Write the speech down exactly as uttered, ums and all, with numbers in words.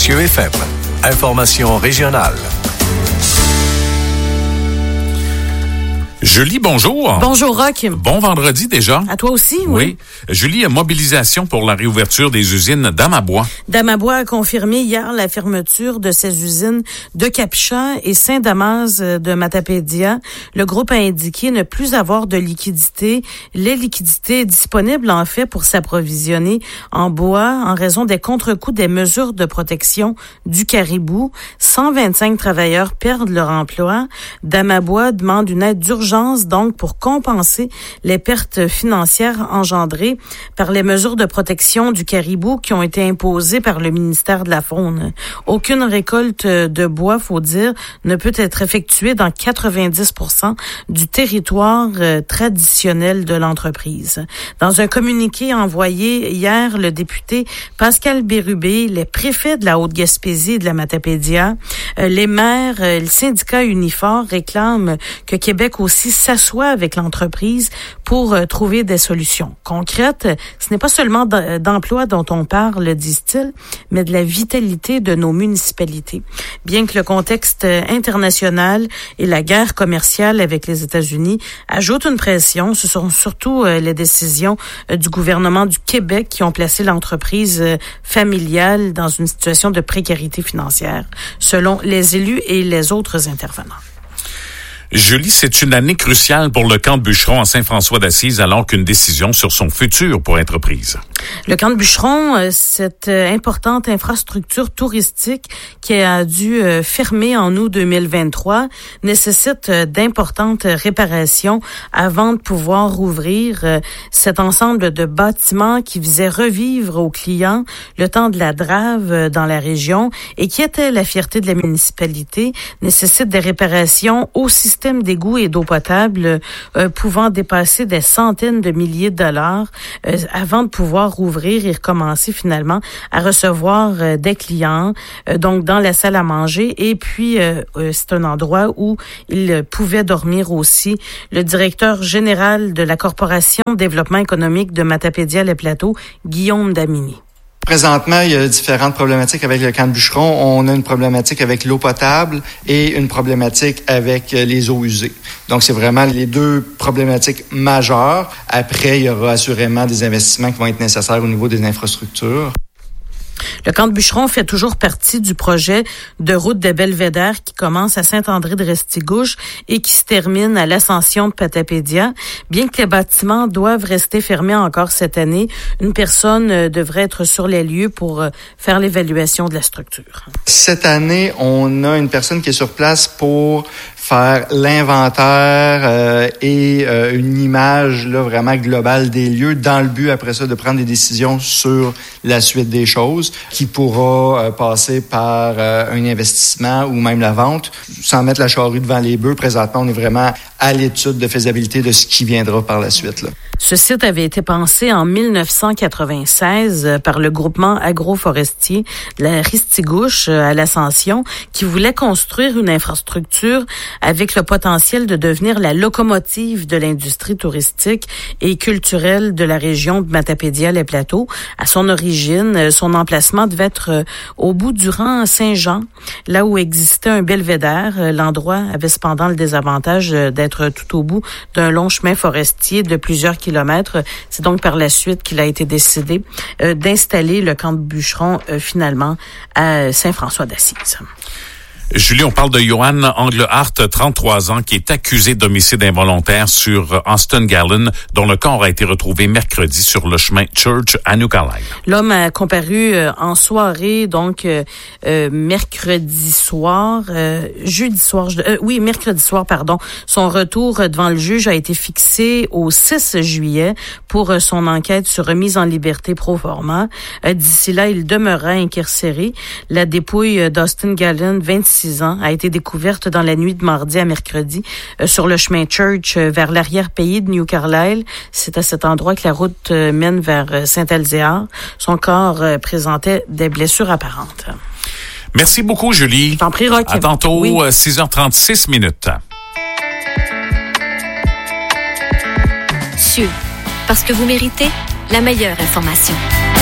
Cieux F M. Information régionale. Julie, bonjour. Bonjour, Roch. Bon vendredi déjà. À toi aussi, oui. Oui. Julie, mobilisation pour la réouverture des usines d'Amabois. Damabois a confirmé hier la fermeture de ses usines de Capcha et Saint-Damas de Matapédia. Le groupe a indiqué ne plus avoir de liquidités. Les liquidités disponibles, en fait, pour s'approvisionner en bois en raison des contre-coups des mesures de protection du caribou. cent vingt-cinq travailleurs perdent leur emploi. Damabois demande une aide d'urgence donc pour compenser les pertes financières engendrées par les mesures de protection du caribou qui ont été imposées par le ministère de la Faune. Aucune récolte de bois, faut dire, ne peut être effectuée dans quatre-vingt-dix pour cent du territoire euh, traditionnel de l'entreprise. Dans un communiqué envoyé hier, le député Pascal Bérubé, les préfets de la Haute-Gaspésie et de la Matapédia, euh, les maires, euh, le syndicat Unifor réclament que Québec aussi s'assoit avec l'entreprise pour euh, trouver des solutions concrètes. Ce n'est pas seulement d'emploi dont on parle, disent-ils, mais de la vitalité de nos municipalités. Bien que le contexte international et la guerre commerciale avec les États-Unis ajoutent une pression, ce sont surtout euh, les décisions euh, du gouvernement du Québec qui ont placé l'entreprise euh, familiale dans une situation de précarité financière, selon les élus et les autres intervenants. Julie, c'est une année cruciale pour le camp de Bûcheron à Saint-François-d'Assise alors qu'une décision sur son futur pourrait être prise. Le camp de Bûcheron, cette importante infrastructure touristique qui a dû fermer en août deux mille vingt-trois, nécessite d'importantes réparations avant de pouvoir rouvrir. Cet ensemble de bâtiments qui visait revivre aux clients le temps de la drave dans la région et qui était la fierté de la municipalité, nécessite des réparations au système d'égouts et d'eau potable euh, pouvant dépasser des centaines de milliers de dollars euh, avant de pouvoir rouvrir et recommencer finalement à recevoir euh, des clients, euh, donc dans la salle à manger. Et puis, euh, euh, c'est un endroit où il pouvait dormir aussi. Le directeur général de la Corporation de développement économique de Matapédia-les-Plateaux, Guillaume Damini. Présentement, il y a différentes problématiques avec le camp de Bûcheron. On a une problématique avec l'eau potable et une problématique avec les eaux usées. Donc, c'est vraiment les deux problématiques majeures. Après, il y aura assurément des investissements qui vont être nécessaires au niveau des infrastructures. Le camp de Bûcheron fait toujours partie du projet de route de Belvédère qui commence à Saint-André-de-Restigouche et qui se termine à l'Ascension de Matapédia. Bien que les bâtiments doivent rester fermés encore cette année, une personne devrait être sur les lieux pour faire l'évaluation de la structure. Cette année, on a une personne qui est sur place pour faire l'inventaire euh, et euh, une image là vraiment globale des lieux dans le but après ça de prendre des décisions sur la suite des choses qui pourra euh, passer par euh, un investissement ou même la vente. Sans mettre la charrue devant les bœufs, présentement, on est vraiment à l'étude de faisabilité de ce qui viendra par la suite, là. Ce site avait été pensé en dix-neuf cent quatre-vingt-seize par le groupement agroforestier de la Ristigouche à l'Ascension qui voulait construire une infrastructure avec le potentiel de devenir la locomotive de l'industrie touristique et culturelle de la région de Matapédia-les-Plateaux. À son origine, son emplacement devait être au bout du rang Saint-Jean, là où existait un belvédère. L'endroit avait cependant le désavantage d'être tout au bout d'un long chemin forestier de plusieurs kilomètres. C'est donc par la suite qu'il a été décidé euh, d'installer le camp de Bûcheron euh, finalement à Saint-François-d'Assise. Julie, on parle de Johan Englehart, trente-trois ans, qui est accusé d'homicide involontaire sur Austin Gallen, dont le corps a été retrouvé mercredi sur le chemin Church à New Carlisle. L'homme a comparu euh, en soirée, donc euh, euh, mercredi soir, euh, jeudi soir, je, euh, oui, mercredi soir, pardon. Son retour devant le juge a été fixé au six juillet pour euh, son enquête sur remise en liberté pro forma. Euh, d'ici là, il demeurera incarcéré. La dépouille d'Austin Gallen, vingt-six ans, a été découverte dans la nuit de mardi à mercredi euh, sur le chemin Church euh, vers l'arrière-pays de New Carlisle. C'est à cet endroit que la route euh, mène vers euh, Saint-Elzéar. Son corps euh, présentait des blessures apparentes. Merci beaucoup, Julie. Je t'en prie, Roch. À tantôt, oui. six heures trente-six minutes. Cieux, parce que vous méritez la meilleure information.